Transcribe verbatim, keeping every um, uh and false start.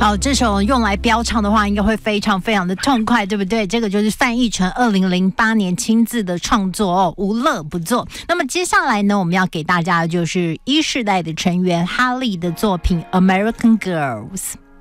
好，这首用来飙唱的话，应该会非常非常的痛快，对不对？这个就是范逸臣二零零八年亲自的创作哦，无乐不作。那么接下来呢，我们要给大家的就是一世代的成员哈利的作品《American Girls》。